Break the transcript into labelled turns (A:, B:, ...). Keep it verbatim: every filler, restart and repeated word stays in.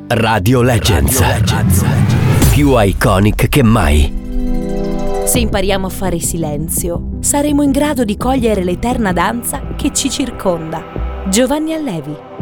A: Radio Legends. Radio Legends. Più iconic che mai.
B: Se impariamo a fare silenzio, saremo in grado di cogliere l'eterna danza che ci circonda. Giovanni Allevi.